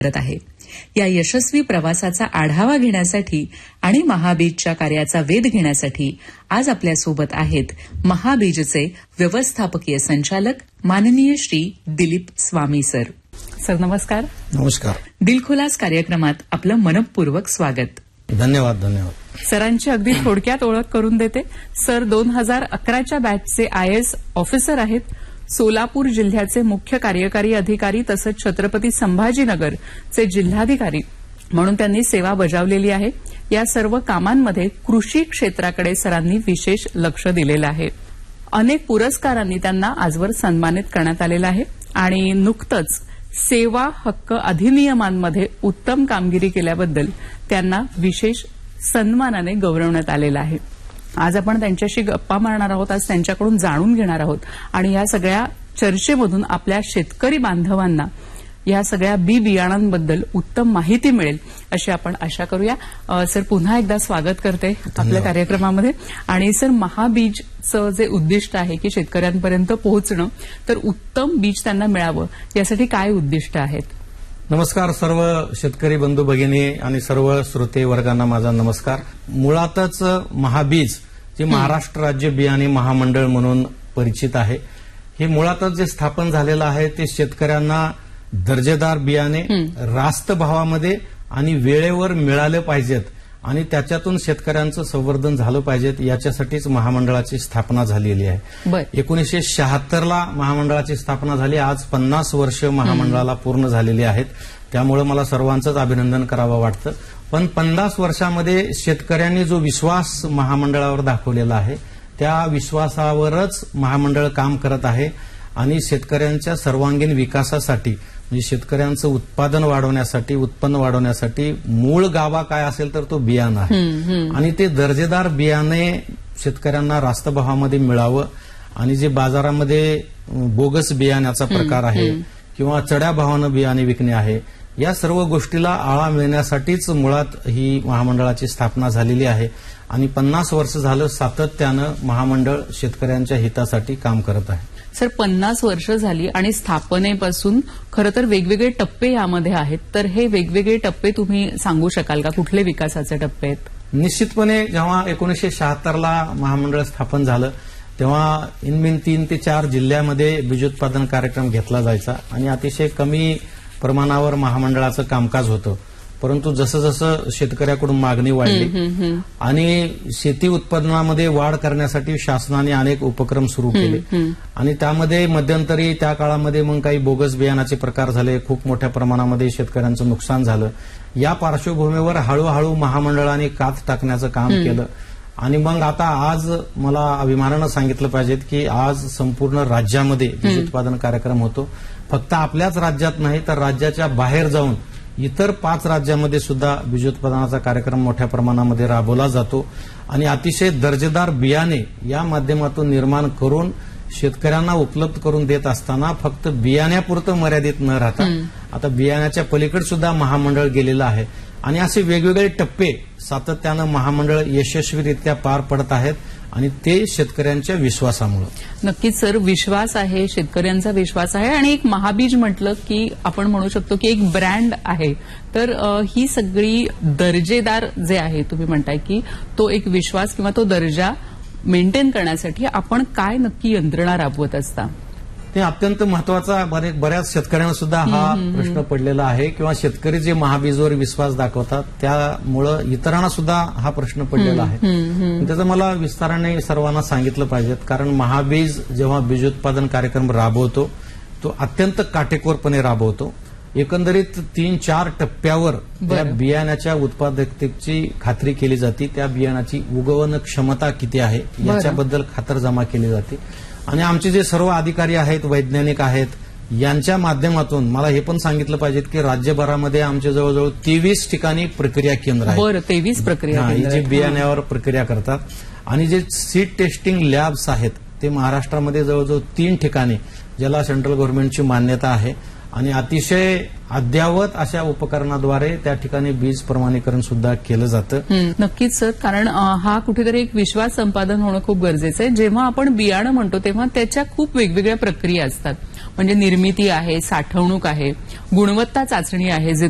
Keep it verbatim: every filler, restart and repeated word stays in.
करत आहे. या यशस्वी प्रवासाचा आढावा घेण्यासाठी आणि महाबीजच्या कार्याचा वेध घेण्यासाठी आज आपल्यासोबत आहेत महाबीजचे व्यवस्थापकीय संचालक माननीय श्री दिलीप स्वामी सर. सर नमस्कार. नमस्कार. दिलखुलास कार्यक्रमात आपलं मनपूर्वक स्वागत. धन्यवाद. धन्यवाद. सरांची अगदी थोडक्यात ओळख करून देते. सर दोन हजार अकराच्या बॅचचे आय एस ऑफिसर आहेत. सोलापूर जिल्ह्याचे मुख्य कार्यकारी अधिकारी तसंच छत्रपती संभाजीनगरचे जिल्हाधिकारी म्हणून त्यांनी सेवा बजावलेली आहे. या सर्व कामांमध्ये कृषी क्षेत्राकडे सरांनी विशेष लक्ष दिलेलं आहे. अनेक पुरस्कारांनी त्यांना आजवर सन्मानित करण्यात आलेलं आहे आणि नुकतंच सेवा हक्क अधिनियमांमध्ये उत्तम कामगिरी केल्याबद्दल त्यांना विशेष सन्मानाने गौरवण्यात आलेलं आहे. आज आपण त्यांच्याशी गप्पा मारणार आहोत. आज त्यांच्याकडून जाणून घेणार आहोत आणि या सगळ्या चर्चेमधून आपल्या शेतकरी बांधवांना या सगळ्या बी बियाणांबद्दल उत्तम माहिती मिळेल अशी आपण आशा करूया. सर पुन्हा एकदा स्वागत करते आपल्या कार्यक्रमामध्ये. आणि सर महाबीजचं जे उद्दिष्ट आहे की शेतकऱ्यांपर्यंत पोहोचणं, तर उत्तम बीज त्यांना मिळावं यासाठी काय उद्दिष्ट आहेत? नमस्कार सर्व शेतकरी बंधू भगिनी आणि सर्व श्रोते वर्गांना माझा नमस्कार. मुळातच महाबीज जे महाराष्ट्र राज्य बियाणे महामंडळ म्हणून परिचित आहे, हे मुळातच जे स्थापन झालेलं आहे ते शेतकऱ्यांना दर्जेदार बियाणे रास्त भावामध्ये आणि वेळेवर मिळाले पाहिजेत आणि त्याच्यातून शेतकऱ्यांचं संवर्धन झालं पाहिजेत याच्यासाठीच महामंडळाची स्थापना झालेली आहे. एकोणीसशे शहात्तरला महामंडळाची स्थापना झाली. आज पन्नास वर्ष महामंडळाला पूर्ण झालेली आहेत. त्यामुळे मला सर्वांचंच अभिनंदन करावं वाटतं. पण पन्नास वर्षामध्ये शेतकऱ्यांनी जो विश्वास महामंडळावर दाखवलेला आहे त्या विश्वासावरच महामंडळ काम करत आहे आणि शेतकऱ्यांच्या सर्वांगीण विकासासाठी म्हणजे शेतकऱ्यांचं उत्पादन वाढवण्यासाठी उत्पन्न वाढवण्यासाठी मूळ गाभा काय असेल तर तो बियाणं आहे आणि ते दर्जेदार बियाणे शेतकऱ्यांना रास्त भावामध्ये मिळावं आणि जे बाजारामध्ये बोगस बियाण्याचा प्रकार आहे किंवा चढ्या भावानं बियाणे विकणे आहे, या सर्व गोष्टीला आळा मिळण्यासाठीच मुळात ही महामंडळाची स्थापना झालेली आहे आणि पन्नास वर्ष झालं सातत्यानं महामंडळ शेतकऱ्यांच्या हितासाठी काम करत आहे. सर पन्नास वर्ष झाली आणि स्थापनेपासून खरं तर वेगवेगळे टप्पे यामध्ये आहेत, तर हे वेगवेगळे टप्पे तुम्ही सांगू शकाल का? कुठले विकासाचे टप्पे आहेत? निश्चितपणे जेव्हा एकोणीसशे शहात्तरला महामंडळ स्थापन झालं तेव्हा इनमीन तीन ते चार जिल्ह्यामध्ये बीजोत्पादन कार्यक्रम घेतला जायचा आणि अतिशय कमी प्रमाणावर महामंडळाचं कामकाज होतं. परंतु जसं जसं शेतकऱ्याकडून मागणी वाढली आणि शेती उत्पादनामध्ये वाढ करण्यासाठी शासनाने अनेक उपक्रम सुरू केले आणि त्यामध्ये मध्यंतरी त्या काळामध्ये मग काही बोगस बियाणाचे प्रकार झाले, खूप मोठ्या प्रमाणामध्ये शेतकऱ्यांचं नुकसान झालं. या पार्श्वभूमीवर हळूहळू महामंडळाने कात टाकण्याचं काम केलं आणि मग आता आज मला अभिमानानं सांगितलं पाहिजे की आज संपूर्ण राज्यामध्ये बीज उत्पादन कार्यक्रम होतो. फक्त आपल्याच राज्यात नाही तर राज्याच्या बाहेर जाऊन इतर पाच राज्यामध्ये सुद्धा बीजोत्पादनाचा कार्यक्रम मोठ्या प्रमाणामध्ये राबवला जातो आणि अतिशय दर्जेदार बियाणे या माध्यमातून निर्माण करून शेतकऱ्यांना उपलब्ध करून देत असताना फक्त बियाण्यापुरतं मर्यादित न राहता आता बियाण्याच्या पलीकडे सुद्धा महामंडळ गेलेलं आहे आणि असे वेगवेगळे टप्पे सातत्यानं महामंडळ यशस्वीरित्या पार पडत आहेत आणि ते शेतकऱ्यांच्या विश्वासामुळे. नक्कीच सर, विश्वास आहे, शेतकऱ्यांचा विश्वास आहे आणि एक महाबीज म्हटलं की आपण म्हणू शकतो की एक ब्रँड आहे. तर ही सगळी दर्जेदार जे आहे तुम्ही म्हणताय की तो एक विश्वास किंवा तो दर्जा मेंटेन करण्यासाठी आपण काय नक्की यंत्रणा राबवत असता? ते अत्यंत महत्वाचा बऱ्याच शेतकऱ्यांना सुद्धा हा प्रश्न पडलेला आहे किंवा शेतकरी जे महाबीजवर विश्वास दाखवतात त्यामुळं इतरांना सुद्धा हा प्रश्न पडलेला आहे. त्याचं मला विस्ताराने सर्वांना सांगितलं पाहिजे कारण महाबीज जेव्हा बीजोत्पादन कार्यक्रम राबवतो तो अत्यंत काटेकोरपणे राबवतो. एकंदरीत तीन चार टप्प्यावर त्या बियाण्याच्या उत्पादकतेची खात्री केली जाते, त्या बियाण्याची उगवण क्षमता किती आहे याच्याबद्दल खातरजमा केली जाते आणि आमचे जे सर्व अधिकारी आहेत, वैज्ञानिक आहेत, यांच्या माध्यमातून मला हे पण सांगितलं पाहिजे की राज्यभरामध्ये आमच्या जवळजवळ तेवीस ठिकाणी प्रक्रिया केंद्र आहेत. बरं, तेवीस प्रक्रिया जे बियाण्यावर प्रक्रिया करतात आणि जे सीड टेस्टिंग लॅब्स आहेत ते महाराष्ट्रामध्ये जवळजवळ तीन ठिकाणी ज्याला सेंट्रल गव्हर्नमेंटची मान्यता आहे आणि अतिशय अद्ययावत अशा उपकरणाद्वारे त्या ठिकाणी बीज प्रमाणीकरण सुद्धा केलं जातं. नक्कीच सर, कारण हा कुठेतरी एक विश्वास संपादन होणं खूप गरजेचं आहे. जेव्हा आपण बियाणं म्हणतो तेव्हा त्याच्या खूप वेगवेगळ्या प्रक्रिया असतात. म्हणजे निर्मिती आहे, साठवणूक आहे, गुणवत्ता चाचणी आहे, जे